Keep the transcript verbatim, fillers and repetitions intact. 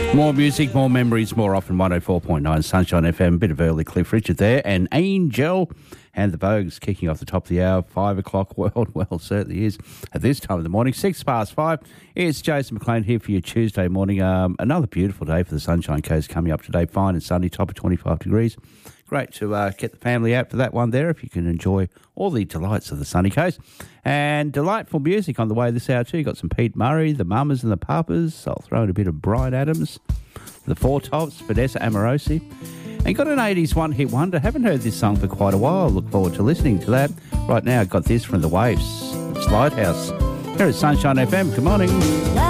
More music, more memories, more often. one oh four point nine Sunshine F M. Bit of early Cliff Richard there. And Angel and the Vogues kicking off the top of the hour. Five o'clock world. Well, certainly is at this time of the morning. Six past five. It's Jason McLean here for your Tuesday morning. Um, another beautiful day for the Sunshine Coast coming up today. Fine and sunny, top of twenty-five degrees. Great to uh, get the family out for that one there if you can enjoy all the delights of the sunny coast. And delightful music on the way this hour too. You've got some Pete Murray, the Mamas and the Papas. I'll throw in a bit of Bryan Adams, the Four Tops, Vanessa Amorosi. And got an eighties one-hit wonder. Haven't heard this song for quite a while. Look forward to listening to that. Right now, got this from The Waves. It's Lighthouse. Here at Sunshine F M. Good morning.